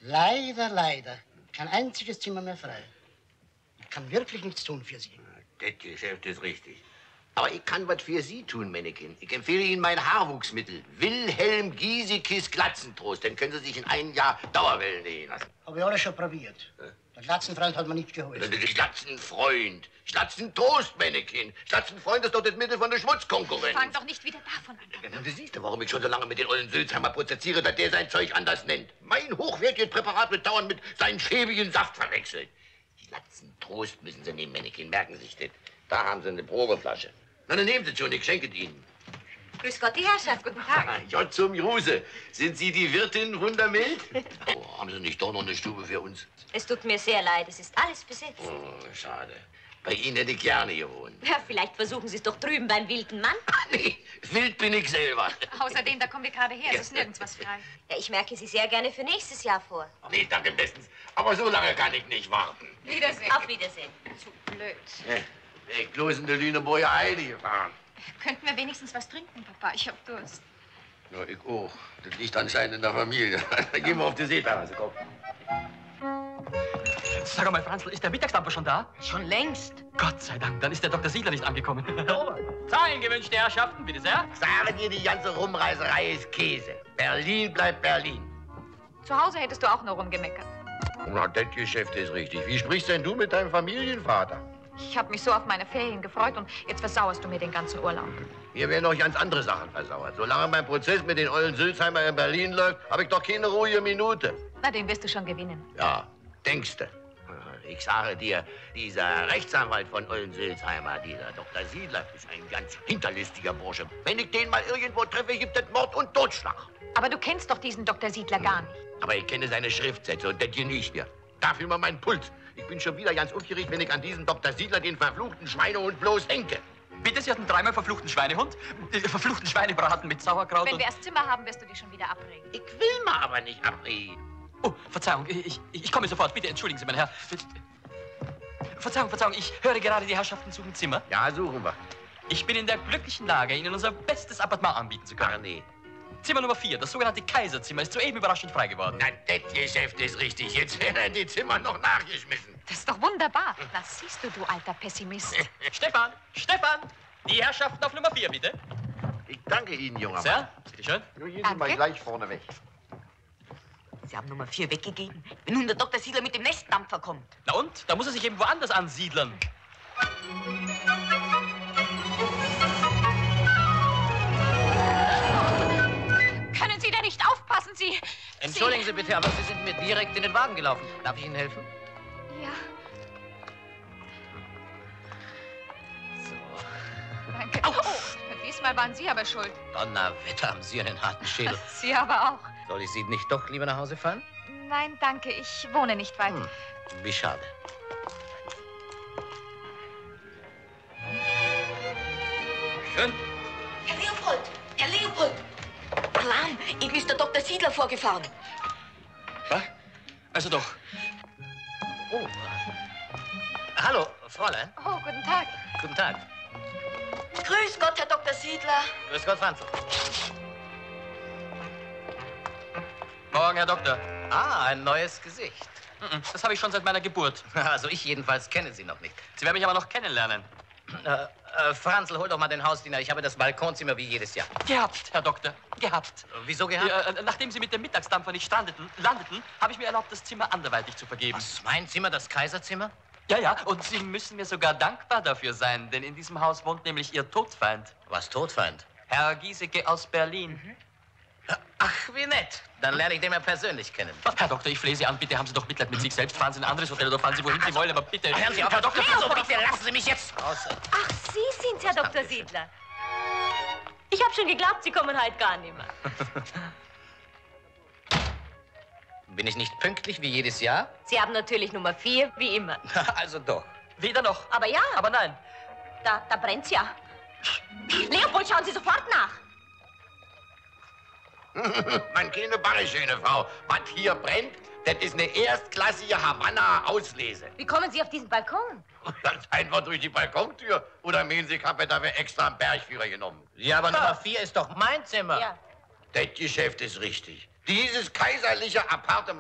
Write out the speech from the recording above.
Leider, leider. Kein einziges Zimmer mehr frei. Ich kann wirklich nichts tun für Sie. Das Geschäft ist richtig. Aber ich kann was für Sie tun, Mannequin. Ich empfehle Ihnen mein Haarwuchsmittel. Wilhelm Giesekes Glatzentrost. Den können Sie sich in einem Jahr Dauerwellen nähen lassen. Habe ich alles schon probiert. Der Glatzenfreund hat mir nicht geholfen. Glatzenfreund. Glatzentrost, Mannequin. Glatzenfreund ist doch das Mittel von der Schmutzkonkurrenz. Fang doch nicht wieder davon an. Du siehst ja, warum ich schon so lange mit den ollen Sülzheimer prozessiere, dass der sein Zeug anders nennt. Mein hochwertiges Präparat wird dauernd mit seinem schäbigen Saft verwechselt. Glatzentrost müssen Sie nehmen, Mannequin. Merken Sie sich das. Da haben Sie eine Probeflasche. Na, dann nehmen Sie schon, ich schenke Ihnen. Grüß Gott, die Herrschaft. Guten Tag. Ja, zum Juse. Sind Sie die Wirtin Wundermild? Oh, haben Sie nicht doch noch eine Stube für uns? Es tut mir sehr leid, es ist alles besetzt. Oh, schade. Bei Ihnen hätte ich gerne gewohnt. Ja, vielleicht versuchen Sie es doch drüben beim wilden Mann. Nee, wild bin ich selber. Außerdem, da kommen wir gerade her, es ist nirgends was frei. Ja, ich merke Sie sehr gerne für nächstes Jahr vor. Nee, danke bestens. Aber so lange kann ich nicht warten. Wiedersehen. Auf Wiedersehen. Zu blöd. Ich bloß in der Lüneburger Heide gefahren. Könnten wir wenigstens was trinken, Papa? Ich hab Durst. Ja, ich auch. Das liegt anscheinend in der Familie. Dann gehen wir auf die Seeterrasse, komm. Sag mal, Franzl, ist der Mittagsdampfer schon da? Schon längst. Gott sei Dank, dann ist der Dr. Siedler nicht angekommen. Zahlen gewünschte Herrschaften, bitte sehr. Sage dir, die ganze Rumreiserei ist Käse. Berlin bleibt Berlin. Zu Hause hättest du auch nur rumgemeckert. Na, das Geschäft ist richtig. Wie sprichst denn du mit deinem Familienvater? Ich habe mich so auf meine Ferien gefreut und jetzt versauerst du mir den ganzen Urlaub. Mir werden noch ganz andere Sachen versauert. Solange mein Prozess mit den ollen Sülzheimer in Berlin läuft, habe ich doch keine ruhige Minute. Na, den wirst du schon gewinnen. Ja, denkste. Ich sage dir, dieser Rechtsanwalt von Ollen-Sülzheimer, dieser Dr. Siedler, ist ein ganz hinterlistiger Bursche. Wenn ich den mal irgendwo treffe, gibt es Mord und Totschlag. Aber du kennst doch diesen Dr. Siedler gar nicht. Aber ich kenne seine Schriftsätze und das genießt mir. Da fühlt man meinen Puls. Ich bin schon wieder ganz aufgeregt, wenn ich an diesen Dr. Siedler, den verfluchten Schweinehund, bloß denke. Bitte, Sie hatten dreimal verfluchten Schweinehund, verfluchten Schweinebraten mit Sauerkraut Wenn und... wir erst Zimmer haben, wirst du dich schon wieder abregen. Ich will mal aber nicht abreden. Oh, Verzeihung, ich komme sofort. Bitte entschuldigen Sie, mein Herr. Verzeihung, ich höre gerade, die Herrschaften suchen Zimmer. Ja, suchen wir. Ich bin in der glücklichen Lage, Ihnen unser bestes Appartement anbieten zu können. Nee. Zimmer Nummer 4, das sogenannte Kaiserzimmer, ist soeben überraschend frei geworden. Na, das Geschäft ist richtig. Jetzt werden die Zimmer noch nachgeschmissen. Das ist doch wunderbar. Das siehst du, du alter Pessimist. Stefan, die Herrschaften auf Nummer 4, bitte. Ich danke Ihnen, junger Mann. Sehr, bitteschön. Nun gehen Sie mal gleich vorne weg. Sie haben Nummer 4 weggegeben. Wenn nun der Dr. Siedler mit dem Nestdampfer kommt. Na und? Da muss er sich eben woanders ansiedeln. Können Sie denn nicht aufpassen, Sie... Entschuldigen Sie bitte, aber Sie sind mir direkt in den Wagen gelaufen. Darf ich Ihnen helfen? Ja. So. Danke. Oh, diesmal waren Sie aber schuld. Donnerwetter, haben Sie einen harten Schädel. Sie aber auch. Soll ich Sie nicht doch lieber nach Hause fahren? Nein, danke. Ich wohne nicht weit. Wie schade. Schön. Herr Leopold! Alarm! Eben ist der Dr. Siedler vorgefahren. Was? Also doch. Oh. Hallo, Fräulein. Oh, guten Tag. Guten Tag. Grüß Gott, Herr Dr. Siedler. Grüß Gott, Franzl. Morgen, Herr Doktor. Ah, ein neues Gesicht. Das habe ich schon seit meiner Geburt. Also ich jedenfalls kenne Sie noch nicht. Sie werden mich aber noch kennenlernen. Franzl, hol doch mal den Hausdiener. Ich habe das Balkonzimmer wie jedes Jahr. Gehabt, Herr Doktor, gehabt. Wieso gehabt? Ja, nachdem Sie mit dem Mittagsdampfer nicht landeten, habe ich mir erlaubt, das Zimmer anderweitig zu vergeben. Was, mein Zimmer, das Kaiserzimmer? Ja, und Sie müssen mir sogar dankbar dafür sein, denn in diesem Haus wohnt nämlich Ihr Todfeind. Was, Todfeind? Herr Giesecke aus Berlin. Ach, wie nett. Dann lerne ich den mal persönlich kennen. Herr Doktor, ich flehe Sie an, bitte haben Sie doch Mitleid mit sich selbst. Fahren Sie in ein anderes Hotel oder fahren Sie, wohin Sie wollen, aber bitte. Hören Sie auf, Herr Doktor, so, bitte lassen Sie mich jetzt raus. Ach, Sie sind's, Herr Dr. Siedler. Ich habe schon geglaubt, Sie kommen halt gar nicht mehr. Bin ich nicht pünktlich wie jedes Jahr? Sie haben natürlich Nummer 4, wie immer. Also doch. Weder noch. Aber ja. Aber nein. Da brennt's ja. Leopold, schauen Sie sofort nach. Man keine Barre, schöne Frau. Was hier brennt, das ist eine erstklassige Havanna-Auslese. Wie kommen Sie auf diesen Balkon? Ganz einfach durch die Balkontür. Oder meinen Sie, ich habe dafür extra einen Bergführer genommen? Ja, aber Nummer 4 ist doch mein Zimmer. Ja. Das Geschäft ist richtig. Dieses kaiserliche Appartement